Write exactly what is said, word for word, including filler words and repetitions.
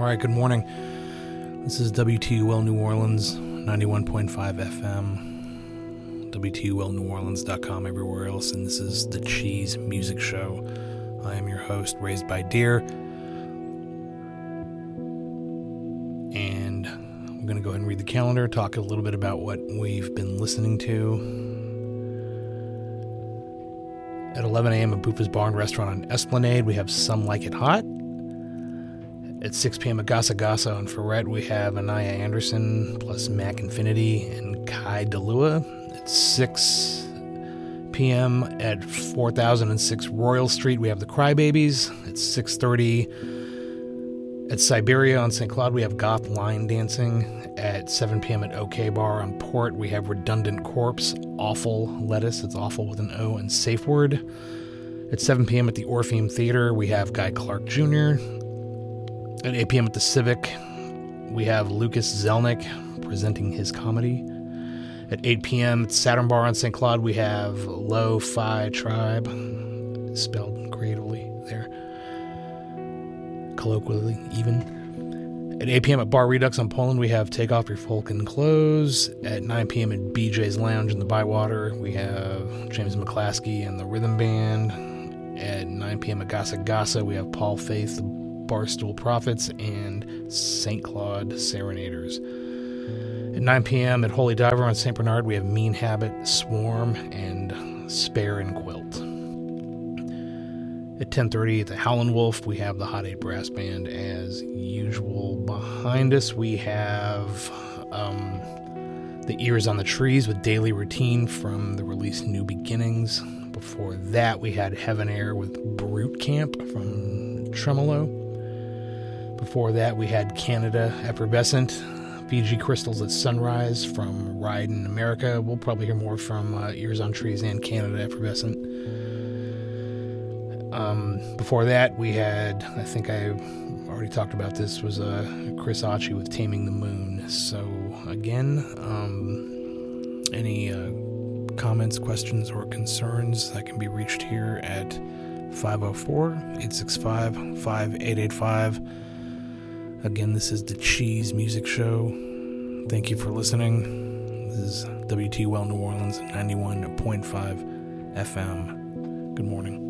right, good morning. This is W T U L New Orleans, ninety-one point five F M, W T U L New Orleans dot com, everywhere else, and this is The Cheese Music Show. I am your host, Raised by Deer, and I'm going to go ahead and read the calendar, talk a little bit about what we've been listening to. At eleven a.m. at Buffa's Bar and Restaurant on Esplanade, we have Some Like It Hot. At six p.m. at Gasa Gasa on Ferret, we have Anaya Anderson plus Mac Infinity and Kai Delua. At six p.m. at four thousand six Royal Street, we have the Crybabies. At six thirty at Siberia on Saint Cloud, we have Goth Line Dancing. At seven p.m. at OK Bar on Port, we have Redundant Corpse, Awful Lettuce, it's awful with an O, and Safe Word. At seven p.m. at the Orpheum Theater, we have Guy Clark Junior At eight p.m. at the Civic, we have Lucas Zelnick presenting his comedy. At eight p.m. at Saturn Bar on Saint Cloud, we have Lo-Fi Tribe, spelled creatively there, colloquially even. At eight p.m. at Bar Redux on Poland, we have Take Off Your Falcon Clothes. At nine p.m. at B J's Lounge in the Bywater, we have James McClaskey and the Rhythm Band. At nine p.m. at Gasa Gasa, we have Paul Faith, the Barstool Prophets, and Saint Claude Serenaders. At nine p.m. at Holy Diver on Saint Bernard, we have Mean Habit, Swarm, and Spare and Quilt. At ten thirty at the Howlin' Wolf, we have the Hot Eight Brass Band as usual. Behind us, we have um, the Ears on the Trees with Daily Routine from the release New Beginnings. Before that, we had Heaven Air with Brute Camp from Tremolo. Before that, we had Canada Effervescent, Fiji Crystals at Sunrise from Ride in America. We'll probably hear more from uh, Ears on Trees and Canada Effervescent. Um, before that, we had, I think I already talked about this, was uh, Chris Achi with Taming the Moon. So, again, um, any uh, comments, questions, or concerns that can be reached here at five oh four, eight six five, five eight eight five. Again, this is The Cheese Music Show. Thank you for listening. This is W T U L New Orleans, ninety-one point five F M. Good morning.